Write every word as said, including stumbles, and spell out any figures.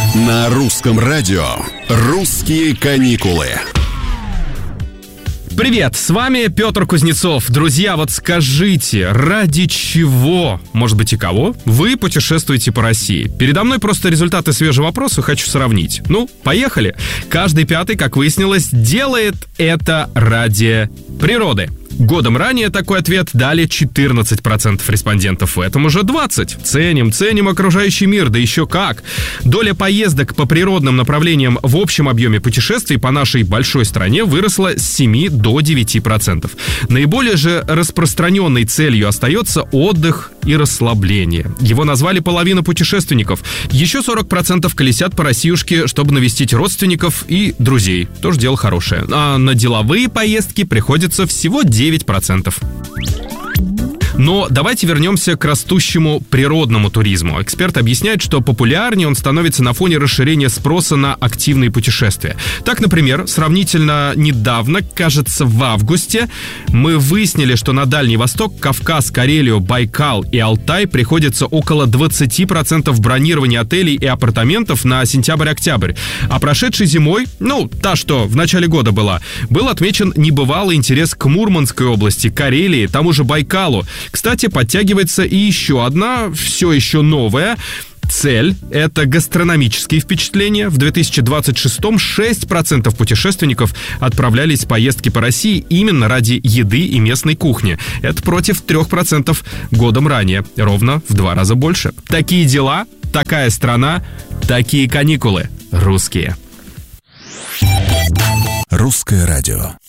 На русском радио «Русские каникулы». Привет, с вами Петр Кузнецов. Друзья, вот скажите, ради чего, может быть и кого, вы путешествуете по России? Передо мной просто результаты свежего опроса, хочу сравнить. Ну, поехали. Каждый пятый, как выяснилось, делает это ради природы. Годом ранее такой ответ дали четырнадцать процентов респондентов, в этом уже двадцать процентов. Ценим, ценим окружающий мир, да еще как. Доля поездок по природным направлениям в общем объеме путешествий по нашей большой стране выросла с семи до девяти процентов. Наиболее же распространенной целью остается отдых и расслабление. Его назвали половина путешественников. Еще сорок процентов колесят по Россиюшке, чтобы навестить родственников и друзей. Тоже дело хорошее. А на деловые поездки приходится всего девять процентов. Но давайте вернемся к растущему природному туризму. Эксперт объясняет, что популярнее он становится на фоне расширения спроса на активные путешествия. Так, например, сравнительно недавно, кажется, в августе, мы выяснили, что на Дальний Восток, Кавказ, Карелию, Байкал и Алтай приходится около двадцать процентов бронирования отелей и апартаментов на сентябрь-октябрь. А прошедшей зимой, ну, та, что в начале года была, был отмечен небывалый интерес к Мурманской области, Карелии, тому же Байкалу. Кстати, подтягивается и еще одна, все еще новая цель – это гастрономические впечатления. В две тысячи двадцать шестом шесть процентов путешественников отправлялись в поездки по России именно ради еды и местной кухни. Это против трех процентов годом ранее, ровно в два раза больше. Такие дела, такая страна, такие каникулы. Русские. Русское радио.